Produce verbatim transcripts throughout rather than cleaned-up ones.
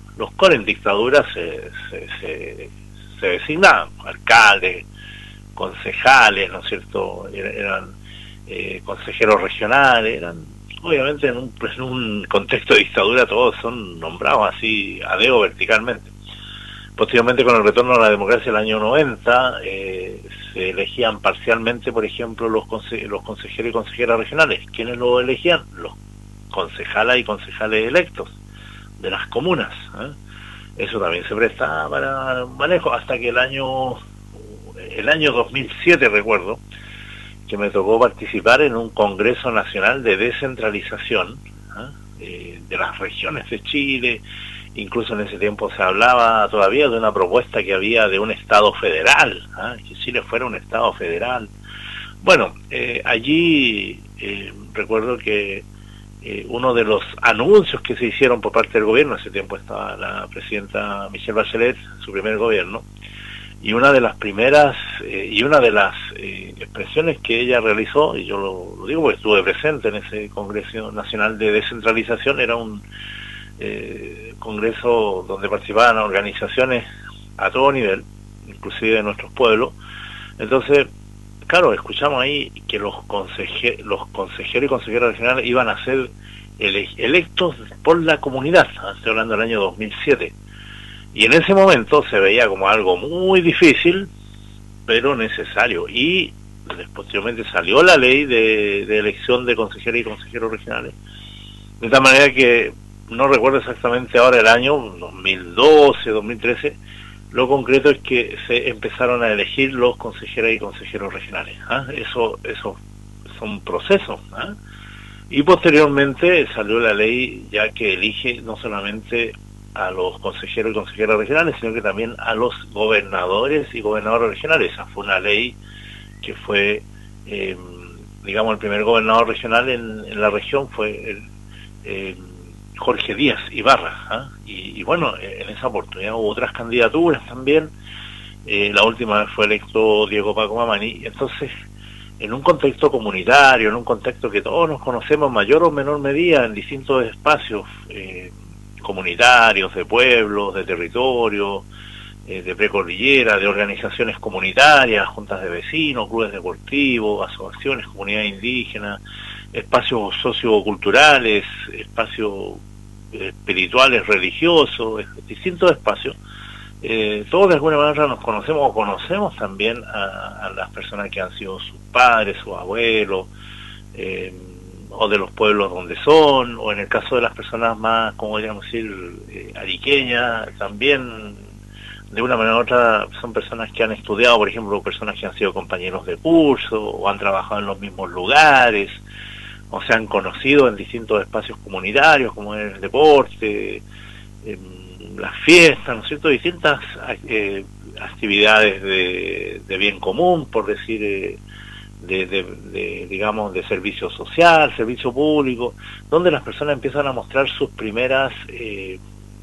los core en dictadura se, se, se, se designaban, alcaldes, concejales, ¿no es cierto? Eran, eran eh, consejeros regionales, eran, obviamente en un, en un contexto de dictadura todos son nombrados así a dedo verticalmente. Posteriormente, con el retorno a la democracia del año noventa, eh, se elegían parcialmente, por ejemplo, los, conse los consejeros y consejeras regionales. ¿Quiénes lo elegían? Los concejalas y concejales electos de las comunas, ¿eh? Eso también se prestaba para manejo, hasta que el año el año dos mil siete, recuerdo, que me tocó participar en un Congreso Nacional de Descentralización, ¿eh? Eh, de las regiones de Chile. Incluso en ese tiempo se hablaba todavía de una propuesta que había de un Estado federal, ¿eh? Que Chile fuera un Estado federal. Bueno, eh, allí eh, recuerdo que eh, uno de los anuncios que se hicieron por parte del gobierno, ese tiempo estaba la presidenta Michelle Bachelet, su primer gobierno, y una de las primeras eh, y una de las eh, expresiones que ella realizó, y yo lo, lo digo porque estuve presente en ese Congreso Nacional de Descentralización, era un eh, congreso donde participaban organizaciones a todo nivel, inclusive de nuestros pueblos. Entonces, claro, escuchamos ahí que los, conseje los consejeros y consejeras regionales iban a ser ele electos por la comunidad, estoy hablando del año dos mil siete. Y en ese momento se veía como algo muy difícil, pero necesario. Y posteriormente salió la ley de, de elección de consejeros y consejeros regionales. De tal manera que, no recuerdo exactamente ahora el año, dos mil doce, dos mil trece, lo concreto es que se empezaron a elegir los consejeros y consejeros regionales. ¿Ah? Eso, eso son procesos. ¿Ah? Y posteriormente salió la ley ya que elige no solamente a los consejeros y consejeras regionales, sino que también a los gobernadores y gobernadoras regionales. Esa fue una ley que fue, eh, digamos, el primer gobernador regional en, en la región fue el, eh, Jorge Díaz Ibarra. ¿eh? Y, y bueno, en esa oportunidad hubo otras candidaturas también. Eh, la última vez fue electo Diego Paco Mamani. Entonces, en un contexto comunitario, en un contexto que todos nos conocemos en mayor o menor medida en distintos espacios eh, comunitarios, de pueblos, de territorio, eh, de precordillera, de organizaciones comunitarias, juntas de vecinos, clubes deportivos, asociaciones, comunidades indígenas, espacios socioculturales, espacios espirituales, religiosos, distintos espacios. Eh, todos de alguna manera nos conocemos o conocemos también a, a las personas que han sido sus padres, sus abuelos, eh, o de los pueblos donde son, o en el caso de las personas más, como podríamos decir, eh, ariqueñas, también de una manera u otra son personas que han estudiado, por ejemplo, personas que han sido compañeros de curso, o han trabajado en los mismos lugares, o se han conocido en distintos espacios comunitarios, como en el deporte, en las fiestas, ¿no es cierto?, distintas eh, actividades de, de bien común, por decir, eh, de, de, de, digamos, de servicio social, servicio público, donde las personas empiezan a mostrar sus primeras eh,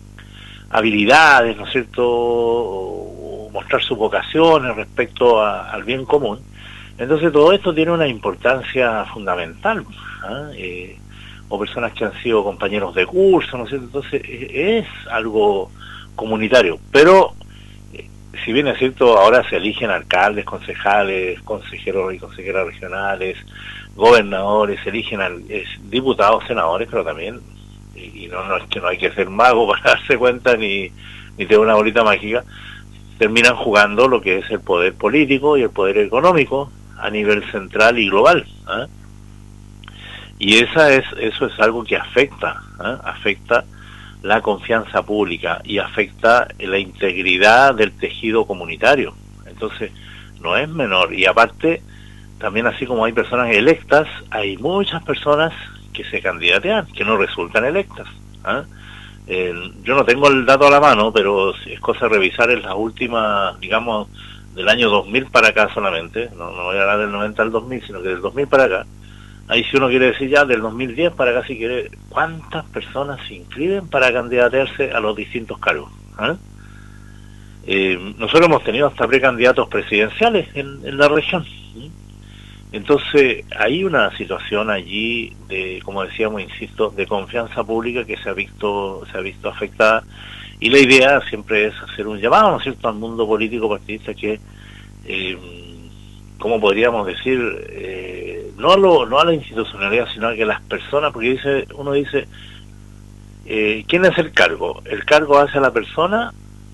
habilidades, ¿no es cierto?, o, o mostrar sus vocaciones respecto a, al bien común. Entonces todo esto tiene una importancia fundamental, ¿eh? Eh, o personas que han sido compañeros de curso, ¿no es cierto? Entonces es algo comunitario, pero eh, si bien es cierto, ahora se eligen alcaldes, concejales, consejeros y consejeras regionales, gobernadores, se eligen al, es, diputados, senadores, pero también, y, y no, no es que no hay que ser mago para darse cuenta, ni, ni tener una bolita mágica, terminan jugando lo que es el poder político y el poder económico a nivel central y global, ¿eh? Y esa es eso es algo que afecta, ¿eh? afecta la confianza pública y afecta la integridad del tejido comunitario. Entonces, no es menor. Y aparte, también así como hay personas electas, hay muchas personas que se candidatean, que no resultan electas. ¿eh? Eh, yo no tengo el dato a la mano, pero es cosa de revisar en las últimas, digamos, del año dos mil para acá solamente, no, no voy a hablar del noventa al dos mil, sino que del dos mil para acá. Ahí si uno quiere decir ya del dos mil diez para acá, si quiere, ¿cuántas personas se inscriben para candidatearse a los distintos cargos? ¿eh? Eh, nosotros hemos tenido hasta precandidatos presidenciales en, en la región. ¿sí? Entonces hay una situación allí de, como decíamos, insisto, de confianza pública que se ha visto, se ha visto afectada, Y la idea siempre es hacer un llamado, ¿no es cierto?, al mundo político partidista que, eh, ¿cómo podríamos decir? Eh, no, a lo, no a la institucionalidad, sino a que las personas, porque dice uno dice, eh, ¿quién es el cargo? ¿El cargo hacia la persona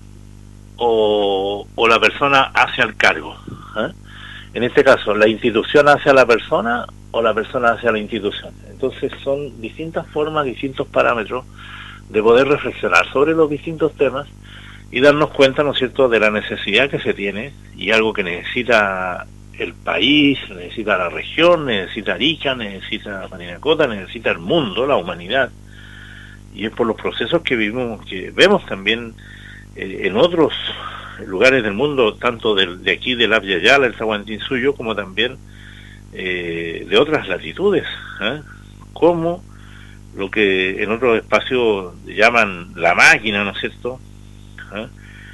o, o la persona hacia el cargo? ¿Eh? En este caso, ¿la institución hacia la persona o la persona hacia la institución? Entonces son distintas formas, distintos parámetros de poder reflexionar sobre los distintos temas y darnos cuenta, ¿no es cierto?, de la necesidad que se tiene y algo que necesita el país, necesita la región, necesita Arica, necesita Parinacota, necesita el mundo, la humanidad. Y es por los procesos que vivimos, que vemos también eh, en otros lugares del mundo, tanto de, de aquí, del Abya Yala, el Tahuantinsuyo, como también eh, de otras latitudes, ¿eh? Como lo que en otros espacios llaman la máquina, ¿no es cierto? ¿Eh?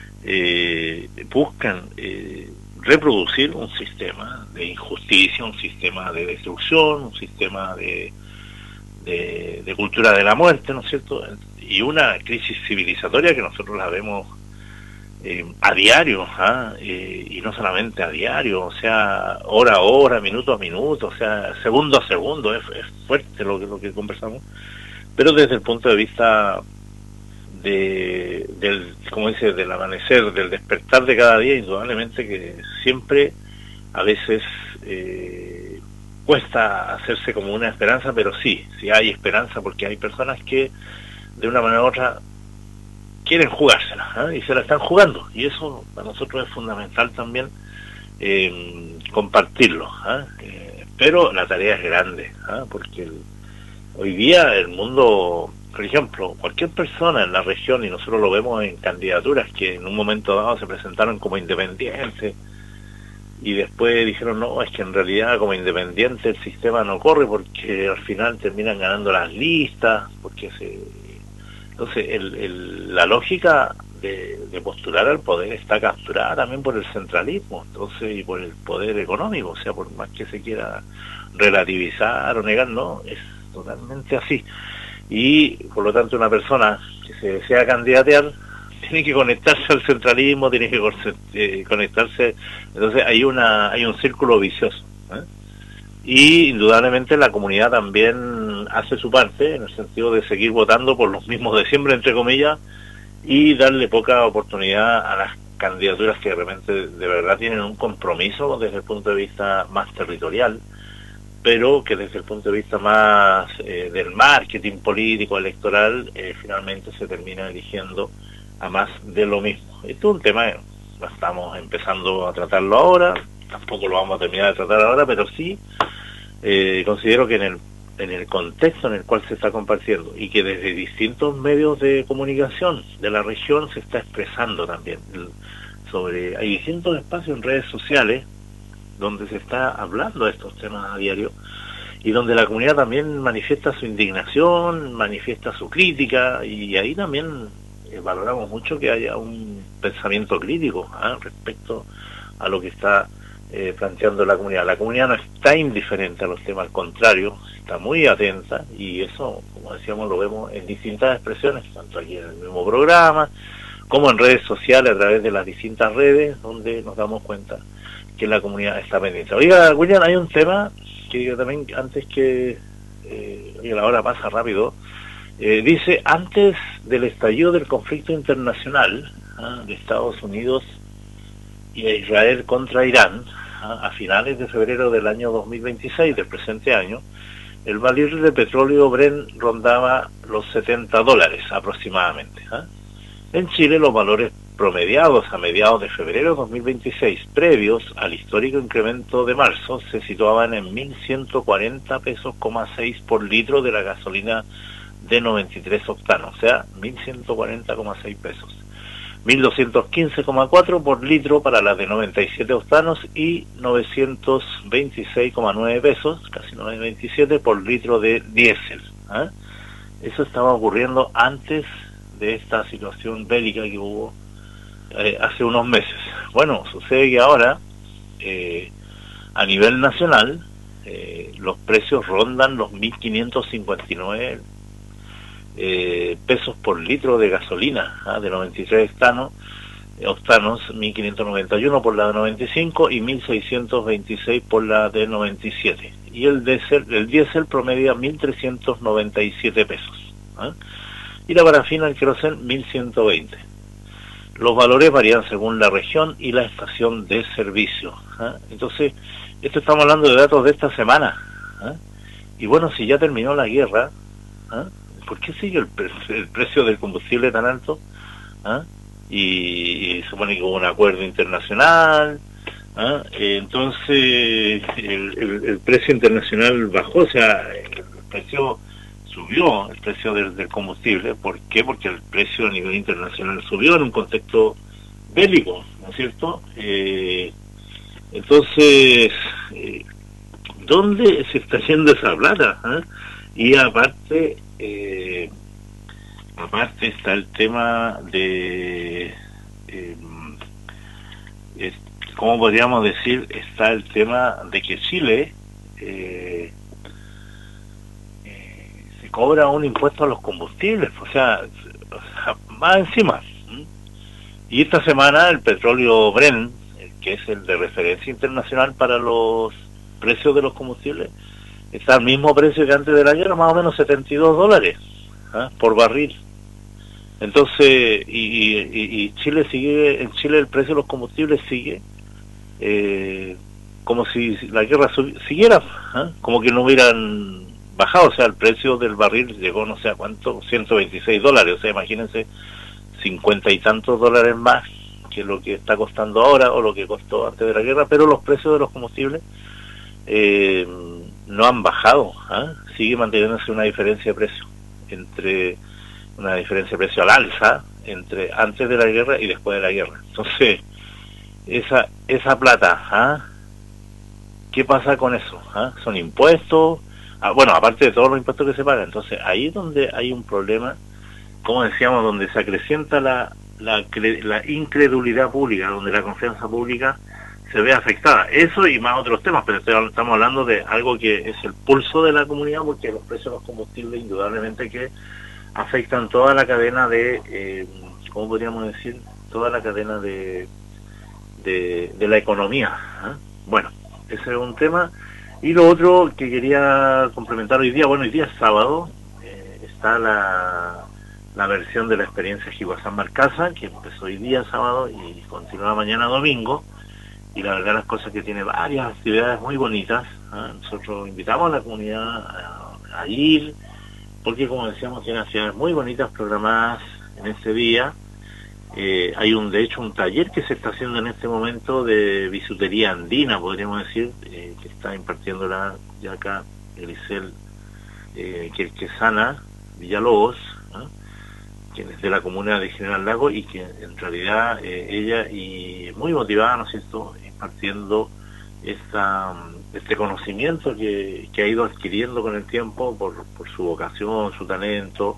Eh, buscan eh, reproducir un sistema de injusticia, un sistema de destrucción, un sistema de, de, de cultura de la muerte, ¿no es cierto? Y una crisis civilizatoria que nosotros la vemos eh, a diario, ¿ah? eh, y no solamente a diario, o sea, hora a hora, minuto a minuto, o sea, segundo a segundo, es, es fuerte lo que, lo que conversamos, pero desde el punto de vista de, del, como dice, del amanecer, del despertar de cada día, indudablemente que siempre a veces eh, cuesta hacerse como una esperanza, pero sí, sí hay esperanza, porque hay personas que de una manera u otra quieren jugársela, ¿eh? Y se la están jugando, y eso para nosotros es fundamental también eh, compartirlo, ¿eh? Eh, pero la tarea es grande, ¿eh? Porque el, hoy día el mundo, por ejemplo, cualquier persona en la región, y nosotros lo vemos en candidaturas que en un momento dado se presentaron como independientes y después dijeron, no, es que en realidad como independiente el sistema no corre porque al final terminan ganando las listas, porque se... Entonces el, el, la lógica de, de postular al poder está capturada también por el centralismo, entonces, y por el poder económico, o sea, por más que se quiera relativizar o negar, no, es totalmente así. Y por lo tanto una persona que se desea candidatear tiene que conectarse al centralismo, tiene que eh, conectarse, entonces hay una hay un círculo vicioso, ¿eh? Y indudablemente la comunidad también hace su parte en el sentido de seguir votando por los mismos de siempre, entre comillas, y darle poca oportunidad a las candidaturas que de repente de verdad tienen un compromiso desde el punto de vista más territorial, pero que desde el punto de vista más eh, del marketing político electoral eh, finalmente se termina eligiendo a más de lo mismo. Esto es un tema que no estamos empezando a tratarlo ahora, tampoco lo vamos a terminar de tratar ahora, pero sí eh, considero que en el en el contexto en el cual se está compartiendo y que desde distintos medios de comunicación de la región se está expresando también sobre, hay distintos espacios en redes sociales donde se está hablando de estos temas a diario y donde la comunidad también manifiesta su indignación, manifiesta su crítica, y ahí también eh, valoramos mucho que haya un pensamiento crítico ¿eh? respecto a lo que está eh, planteando la comunidad. La comunidad no está indiferente a los temas, al contrario, está muy atenta, y eso, como decíamos, lo vemos en distintas expresiones, tanto aquí en el mismo programa, como en redes sociales, a través de las distintas redes, donde nos damos cuenta que la comunidad está pendiente. Oiga, William, hay un tema que yo también, antes que eh, oiga, la hora pasa rápido, eh, dice, antes del estallido del conflicto internacional ¿ah? de Estados Unidos y de Israel contra Irán, ¿ah? a finales de febrero del año dos mil veintiséis, del presente año, el barril de petróleo Brent rondaba los setenta dólares aproximadamente. ¿ah? En Chile los valores promediados a mediados de febrero de dos mil veintiséis, previos al histórico incremento de marzo, se situaban en mil ciento cuarenta pesos, seis por litro de la gasolina de noventa y tres octanos, o sea, mil ciento cuarenta coma seis pesos. mil doscientos quince coma cuatro por litro para la de noventa y siete octanos y novecientos veintiséis coma nueve pesos, casi novecientos veintisiete por litro de diésel. ¿eh? Eso estaba ocurriendo antes de esta situación bélica que hubo eh, hace unos meses. Bueno, sucede que ahora eh, a nivel nacional eh, los precios rondan los mil quinientos cincuenta y nueve eh, pesos por litro de gasolina, ¿ah? De noventa y tres octanos, octanos, mil quinientos noventa y uno por la de noventa y cinco y mil seiscientos veintiséis por la de noventa y siete. Y el diésel, el diésel promedia mil trescientos noventa y siete pesos. ¿Ah? Y la parafina, el querosén, mil ciento veinte. Los valores varían según la región y la estación de servicio. ¿Ah? Entonces, esto estamos hablando de datos de esta semana. ¿Ah? Y bueno, si ya terminó la guerra, ¿ah? ¿Por qué sigue el, pre el precio del combustible tan alto? ¿Ah? Y, y supone que hubo un acuerdo internacional. ¿Ah? Entonces, el, el, el precio internacional bajó, o sea, el precio subió, el precio del, del combustible. ¿Por qué? Porque el precio a nivel internacional subió en un contexto bélico, ¿no es cierto? Eh, entonces, eh, ¿dónde se está yendo esa plata? ¿Eh? Y aparte, eh, aparte está el tema de, eh, es, ¿cómo podríamos decir? Está el tema de que Chile eh, eh, se cobra un impuesto a los combustibles, o sea, o sea más encima. ¿Mm? Y esta semana el petróleo Brent, que es el de referencia internacional para los precios de los combustibles, está al mismo precio que antes de la guerra, más o menos setenta y dos dólares ¿eh? por barril. Entonces, y, y, y Chile sigue, en Chile el precio de los combustibles sigue eh, como si la guerra siguiera, ¿eh? Como que no hubieran bajado, o sea, el precio del barril llegó no sé a cuánto, ciento veintiséis dólares, o sea, imagínense, cincuenta y tantos dólares más que lo que está costando ahora o lo que costó antes de la guerra, pero los precios de los combustibles eh, no han bajado, ¿eh? Sigue manteniéndose una diferencia de precio entre una diferencia de precio al alza entre antes de la guerra y después de la guerra. Entonces, esa esa plata, ¿eh? ¿Qué pasa con eso? ¿Eh? Son impuestos, ah, bueno, aparte de todos los impuestos que se pagan. Entonces, ahí es donde hay un problema, como decíamos, donde se acrecienta la La, la incredulidad pública, donde la confianza pública se ve afectada. Eso y más otros temas, pero estamos hablando de algo que es el pulso de la comunidad, porque los precios de los combustibles indudablemente que afectan toda la cadena de, eh, ¿cómo podríamos decir? Toda la cadena de de, de la economía. ¿Eh? Bueno, ese es un tema. Y lo otro que quería complementar hoy día, bueno, hoy día es sábado, eh, está la la versión de la experiencia Jiguazán Marcasa, que empezó hoy día sábado y continúa mañana domingo, y la verdad las cosas que tiene varias actividades muy bonitas. ¿eh? Nosotros invitamos a la comunidad a, a ir, porque como decíamos tiene actividades muy bonitas programadas en este día. Eh, hay un de hecho un taller que se está haciendo en este momento de bisutería andina, podríamos decir, eh, que está impartiéndola ya acá Elisel eh, Querquesana Villalobos, ¿eh? quien es de la comuna de General Lago, y que en realidad eh, ella y muy motivada, ¿no es cierto?, impartiendo esta, este conocimiento que, que ha ido adquiriendo con el tiempo por, por su vocación, su talento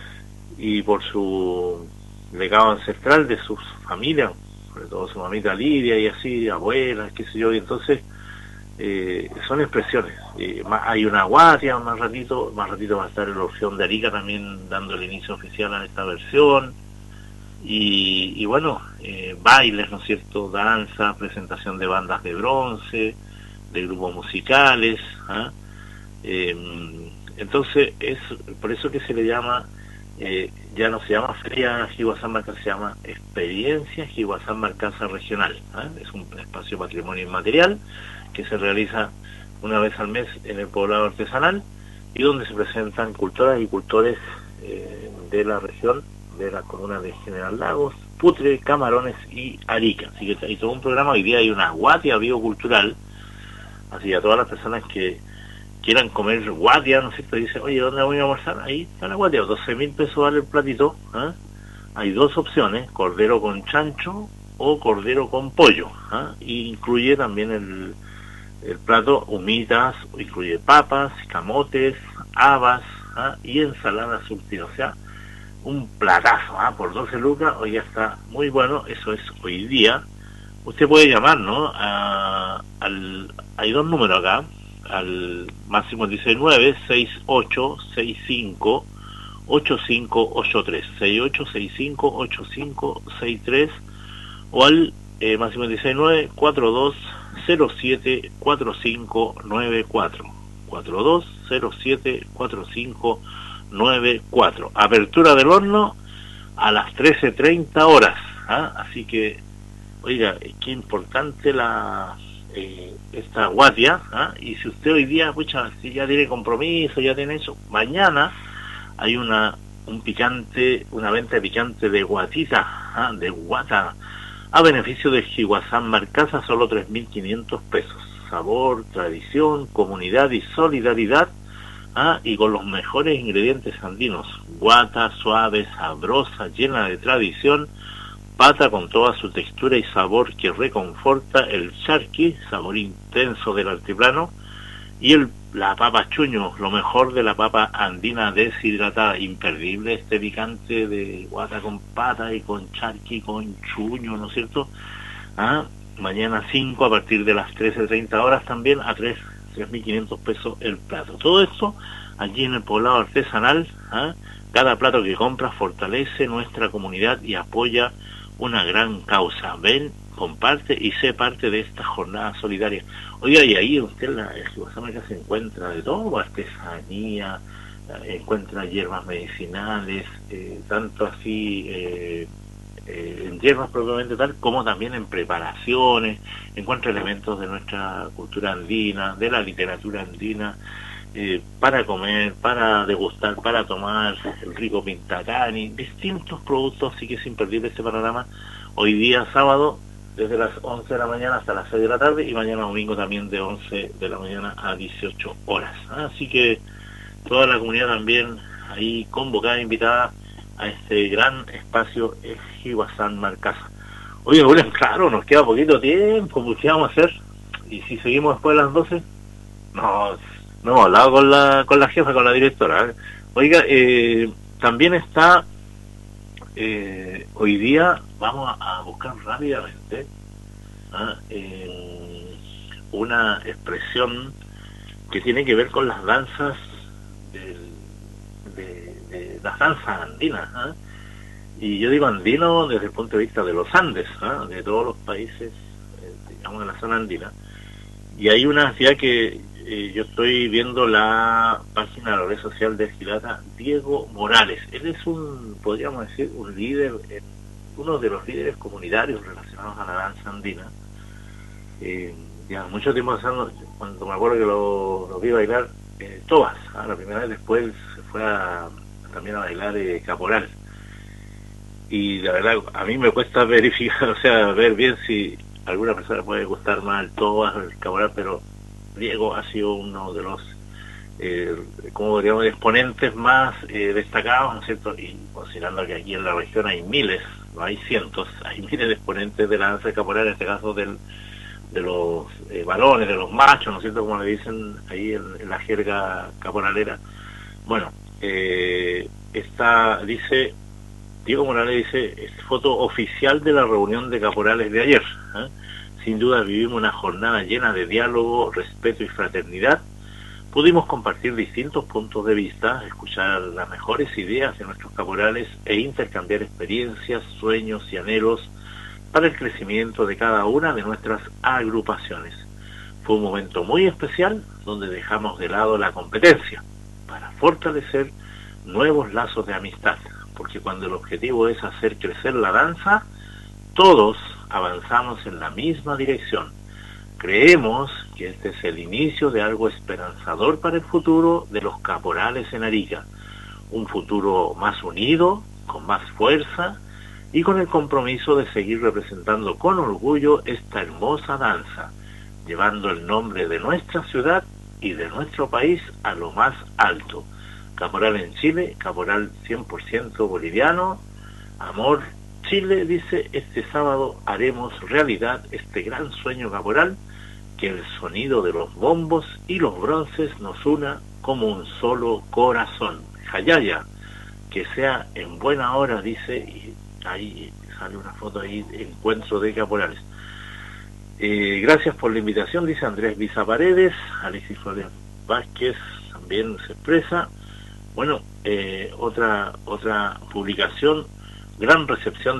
y por su legado ancestral de sus familias, sobre todo su mamita Lidia y así, abuelas, qué sé yo, y entonces eh, son expresiones. Eh, más, hay una guardia más ratito, más ratito va a estar el Orfeón de Arica también dando el inicio oficial a esta versión, y, y bueno, eh, bailes, ¿no es cierto?, danza, presentación de bandas de bronce, de grupos musicales, ¿eh? Eh, entonces es por eso que se le llama, eh, ya no se llama Feria Jiguazán Marcasa, se llama Experiencia Jiguazán Marcasa Regional, ¿eh? Es un espacio patrimonio inmaterial que se realiza una vez al mes en el poblado artesanal y donde se presentan cultoras y cultores eh, de la región, de la comuna de General Lagos, Putre, Camarones y Arica. Así que hay todo un programa. Hoy día hay una guatia biocultural, así a todas las personas que quieran comer guatia, ¿no es cierto? Dice, oye, ¿dónde voy a almorzar? Ahí está la guatia, doce mil pesos vale el platito. ¿eh? Hay dos opciones, cordero con chancho o cordero con pollo. ¿eh? Y incluye también el El plato humitas, incluye papas, camotes, habas, ¿ah? y ensalada surtida. O sea, un platazo, ¿ah? por doce lucas, hoy ya está muy bueno. Eso es hoy día. Usted puede llamar, ¿no? A, al, hay dos números acá, al más cincuenta y seis nueve, sesenta y ocho sesenta y cinco, ocho cinco ocho tres, seis ocho seis cinco ocho cinco seis tres, o al eh, más cincuenta y seis nueve cuatro dos cero siete cuatro cinco nueve cuatro, cuatro dos cero siete cuatro cinco nueve cuatro. Apertura del horno a las trece treinta horas, ¿ah? Así que, oiga, qué importante la eh, esta guatia, ¿ah? Y si usted hoy día, pucha, si ya tiene compromiso, ya tiene eso, mañana hay una un picante, una venta de picante de guatita, ¿ah? De guata, a beneficio de Jiguazán Marcasa, solo tres mil quinientos pesos. Sabor, tradición, comunidad y solidaridad, ¿ah? Y con los mejores ingredientes andinos. Guata, suave, sabrosa, llena de tradición. Pata con toda su textura y sabor que reconforta. El charqui, sabor intenso del altiplano. Y el, la papa chuño, lo mejor de la papa andina deshidratada. Imperdible este picante de guata con pata y con charqui, con chuño, ¿no es cierto? ¿Ah? Mañana cinco a partir de las trece treinta horas también a tres mil quinientos pesos el plato. Todo esto allí en el poblado artesanal, ¿ah? Cada plato que compra fortalece nuestra comunidad y apoya una gran causa. Ven, comparte y sé parte de esta jornada solidaria. Oiga, y ahí usted en la Jiguazán se encuentra de todo, artesanía, encuentra hierbas medicinales, eh, tanto así eh, eh, en hierbas propiamente tal, como también en preparaciones, encuentra elementos de nuestra cultura andina, de la literatura andina, eh, para comer, para degustar, para tomar el rico pintacani, distintos productos, así que es imperdible este panorama. Hoy día sábado, desde las once de la mañana hasta las seis de la tarde, y mañana domingo también de once de la mañana a dieciocho horas. Así que toda la comunidad también ahí convocada, invitada a este gran espacio Jiguazán Marcasa. Oye, William, claro, nos queda poquito tiempo, pues ¿qué vamos a hacer? Y si seguimos después de las doce, no, no hemos hablado con la, con la jefa, con la directora, ¿eh? Oiga, eh, también está, eh, hoy día vamos a buscar rápidamente, ¿ah? eh, una expresión que tiene que ver con las danzas del, de, de las danzas andinas, ¿eh? Y yo digo andino desde el punto de vista de los Andes, ¿eh? De todos los países, eh, digamos, de la zona andina. Y hay una actividad que eh, yo estoy viendo la página de la red social de Gilata, Diego Morales. Él es un, podríamos decir, un líder, eh, uno de los líderes comunitarios relacionados a la danza andina. Eh, ya mucho tiempo pasando, cuando me acuerdo que lo, lo vi bailar, eh, Tobas, ¿ah? La primera vez, después se fue a, también a bailar eh, caporal. Y la verdad, a mí me cuesta verificar, o sea, ver bien si a alguna persona puede gustar más el Tobas o el caporal, pero Diego ha sido uno de los, eh, como diríamos, exponentes más eh, destacados, ¿no es cierto? Y considerando que aquí en la región hay miles, no hay cientos, hay miles de exponentes de la danza caporal, en este caso del de los eh, varones, de los machos, ¿no es cierto?, como le dicen ahí en, en la jerga caporalera. Bueno, eh, está, dice, Diego Morales dice, es foto oficial de la reunión de caporales de ayer, ¿eh? Sin duda vivimos una jornada llena de diálogo, respeto y fraternidad. Pudimos compartir distintos puntos de vista, escuchar las mejores ideas de nuestros caporales e intercambiar experiencias, sueños y anhelos para el crecimiento de cada una de nuestras agrupaciones. Fue un momento muy especial donde dejamos de lado la competencia para fortalecer nuevos lazos de amistad, porque cuando el objetivo es hacer crecer la danza, todos avanzamos en la misma dirección. Creemos que este es el inicio de algo esperanzador para el futuro de los caporales en Arica, un futuro más unido, con más fuerza, y con el compromiso de seguir representando con orgullo esta hermosa danza, llevando el nombre de nuestra ciudad y de nuestro país a lo más alto. Caporal en Chile, caporal cien por ciento boliviano, amor Chile, dice, este sábado haremos realidad este gran sueño caporal, que el sonido de los bombos y los bronces nos una como un solo corazón. Jayaya, que sea en buena hora, dice, y ahí sale una foto ahí, encuentro de caporales. Eh, gracias por la invitación, dice Andrés Viza Paredes. Alexis Flores Vázquez también se expresa. Bueno, eh, otra otra publicación, gran recepción